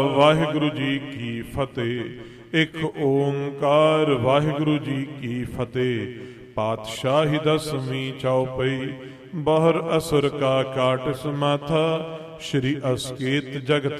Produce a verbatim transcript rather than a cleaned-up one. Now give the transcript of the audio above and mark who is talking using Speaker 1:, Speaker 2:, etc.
Speaker 1: ਵਾਹਿਗੁਰੂ ਜੀ ਕੀ ਫਤਿਹ। ਇੱਕ ਓੰਕਾਰ ਵਾਹਿਗੁਰੂ ਜੀ ਕੀ ਫਤਿਹ। ਪਾਤਸ਼ਾਹੀ ਦਸਵੀਂ ਚੌਪਈ। ਬਹਰ ਅਸੁਰ ਕਾ ਕਾਟ ਸਮਾਥਾ। ਸ਼੍ਰੀ ਅਸਕੇਤ ਜਗਤ